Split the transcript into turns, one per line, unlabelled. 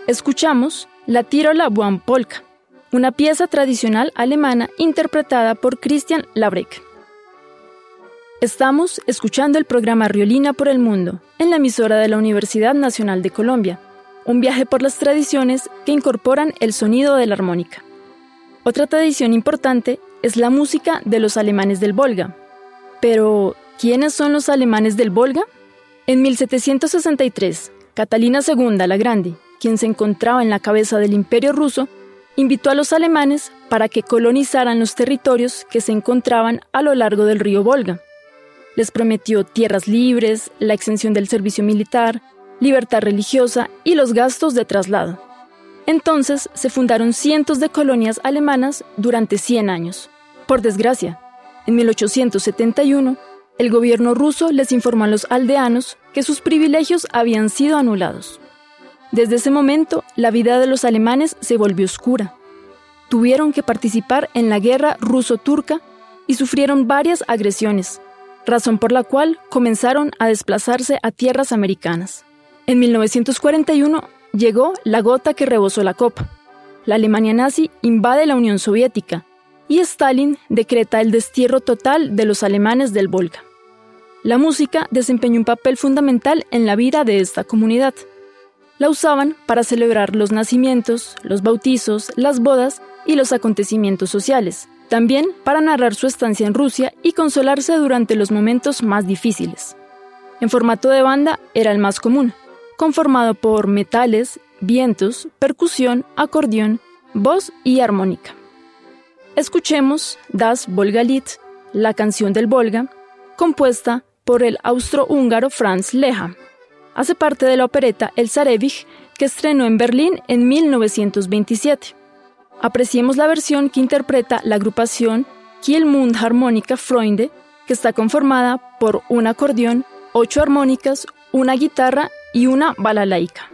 Escuchamos la Tiroler Buben Polka, una pieza tradicional alemana interpretada por Christian Labreck. Estamos escuchando el programa Riolina por el Mundo, en la emisora de la Universidad Nacional de Colombia, un viaje por las tradiciones que incorporan el sonido de la armónica. Otra tradición importante es la música de los alemanes del Volga. Pero, ¿quiénes son los alemanes del Volga? En 1763, Catalina II la Grande, quien se encontraba en la cabeza del Imperio ruso, invitó a los alemanes para que colonizaran los territorios que se encontraban a lo largo del río Volga. Les prometió tierras libres, la exención del servicio militar, libertad religiosa y los gastos de traslado. Entonces se fundaron cientos de colonias alemanas durante 100 años. Por desgracia, en 1871, el gobierno ruso les informó a los aldeanos que sus privilegios habían sido anulados. Desde ese momento, la vida de los alemanes se volvió oscura. Tuvieron que participar en la guerra ruso-turca y sufrieron varias agresiones, razón por la cual comenzaron a desplazarse a tierras americanas. En 1941 llegó la gota que rebosó la copa. La Alemania nazi invade la Unión Soviética y Stalin decreta el destierro total de los alemanes del Volga. La música desempeñó un papel fundamental en la vida de esta comunidad. La usaban para celebrar los nacimientos, los bautizos, las bodas y los acontecimientos sociales. También para narrar su estancia en Rusia y consolarse durante los momentos más difíciles. En formato de banda era el más común, conformado por metales, vientos, percusión, acordeón, voz y armónica. Escuchemos Das Volga-Lied, la canción del Volga, compuesta por el austrohúngaro Franz Lehár. Hace parte de la opereta El Zarevich, que estrenó en Berlín en 1927. Apreciemos la versión que interpreta la agrupación Kiel Mundharmonika Freunde, que está conformada por un acordeón, 8 armónicas, una guitarra y una balalaika.